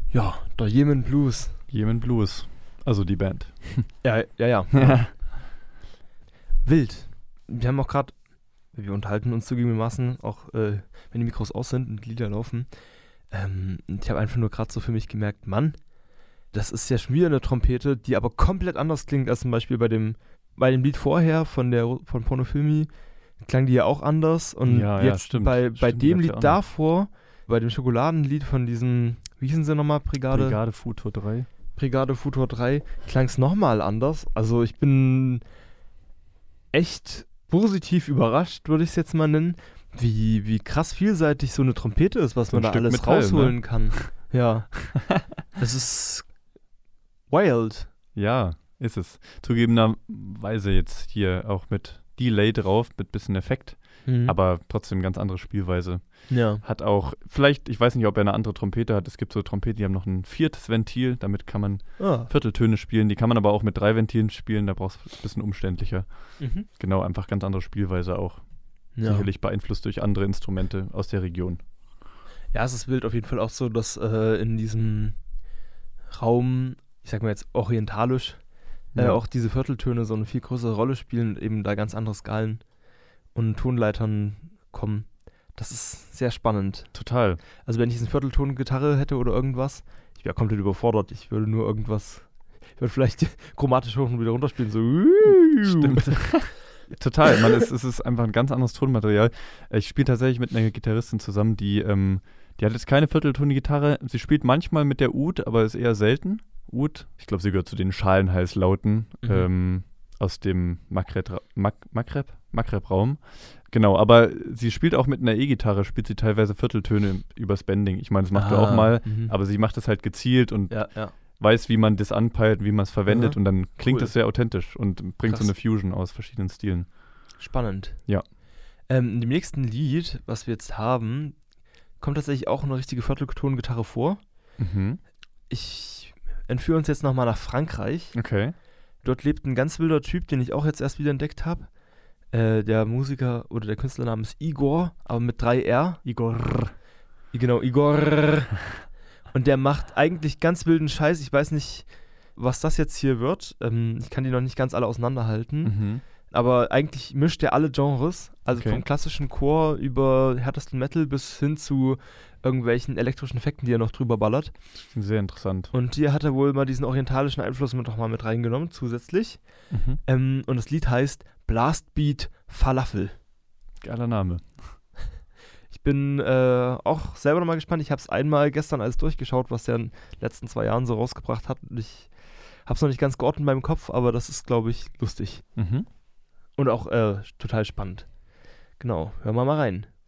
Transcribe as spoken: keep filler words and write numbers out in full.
Ja, der Yemen Blues. Yemen Blues. Also die Band. Ja, ja, ja. ja. Wild. Wir haben auch gerade, wir unterhalten uns zugegebenermaßen, auch äh, wenn die Mikros aus sind und die Lieder laufen. Ähm, ich habe einfach nur gerade so für mich gemerkt, Mann, das ist ja schon wieder eine Trompete, die aber komplett anders klingt als zum Beispiel bei dem, bei dem Lied vorher von der von Pornofilmi, klang die ja auch anders. Und Ja, ja, jetzt stimmt. bei, bei Stimmt, dem das Lied ja auch davor, bei dem Schokoladenlied von diesem, wie hießen sie nochmal, Brigade? Brigade Futur drei. Brigade Futur drei, klang es nochmal anders. Also ich bin echt positiv überrascht, würde ich es jetzt mal nennen, wie, wie krass vielseitig so eine Trompete ist, was So man ein da Stück alles Metall, rausholen ne? kann. Ja. Es ist wild. Ja, ist es. Zugegebenerweise jetzt hier auch mit Delay drauf, mit bisschen Effekt, Mhm. aber trotzdem ganz andere Spielweise. ja. Hat auch, vielleicht, ich weiß nicht, ob er eine andere Trompete hat. Es gibt so Trompeten, die haben noch ein viertes Ventil, damit kann man Ah. Vierteltöne spielen. Die kann man aber auch mit drei Ventilen spielen, da brauchst du ein bisschen umständlicher. Mhm. Genau, einfach ganz andere Spielweise auch. Ja. Sicherlich beeinflusst durch andere Instrumente aus der Region. ja, es ist wild auf jeden Fall auch so, dass äh, in diesem Raum, ich sag mal jetzt orientalisch, äh, Ja. auch diese Vierteltöne so eine viel größere Rolle spielen und eben da ganz andere Skalen und Tonleitern kommen. Das ist sehr spannend. Total. Also wenn ich eine Viertelton-Gitarre hätte oder irgendwas, ich wäre komplett überfordert. Ich würde nur irgendwas, ich würde vielleicht chromatisch hoch und wieder runterspielen, so. Stimmt. Total. Man, es, es ist einfach ein ganz anderes Tonmaterial. Ich spiele tatsächlich mit einer Gitarristin zusammen, die, ähm, die hat jetzt keine Viertelton-Gitarre. Sie spielt manchmal mit der Oud, aber ist eher selten. Oud, ich glaube, sie gehört zu den Schalenhalslauten Mhm. ähm, aus dem Maghreb, Mag, Maghreb, Maghreb-Raum. Genau, aber sie spielt auch mit einer E-Gitarre, spielt sie teilweise Vierteltöne übers Bending. Ich meine, das macht sie auch mal, Mhm. aber sie macht das halt gezielt und ja, ja. weiß, wie man das anpeilt, wie man es verwendet Aha. und dann klingt Cool. es sehr authentisch und bringt Krass. so eine Fusion aus verschiedenen Stilen. Spannend. Ja. Ähm, in dem nächsten Lied, was wir jetzt haben, kommt tatsächlich auch eine richtige Viertelton-Gitarre vor. Mhm. Ich entführe uns jetzt nochmal nach Frankreich. Okay. Dort lebt ein ganz wilder Typ, den ich auch jetzt erst wieder entdeckt habe. Äh, der Musiker oder der Künstlername ist Igor, aber mit drei R. Igor. Genau, Igor. Und der macht eigentlich ganz wilden Scheiß. Ich weiß nicht, was das jetzt hier wird. Ähm, ich kann die noch nicht ganz alle auseinanderhalten. Mhm. Aber eigentlich mischt er alle Genres. Also Okay. vom klassischen Chor über härtesten Metal bis hin zu irgendwelchen elektrischen Effekten, die er noch drüber ballert. Sehr interessant. Und hier hat er wohl mal diesen orientalischen Einfluss mit, noch mal mit reingenommen, zusätzlich. Mhm. Ähm, und das Lied heißt Blastbeat Falafel. Geiler Name. Ich bin äh, auch selber nochmal gespannt. Ich habe es einmal gestern alles durchgeschaut, was er in den letzten zwei Jahren so rausgebracht hat. Und ich habe es noch nicht ganz geordnet in meinem Kopf, aber das ist, glaube ich, lustig. Mhm. Und auch äh, total spannend. Genau, hören wir mal rein.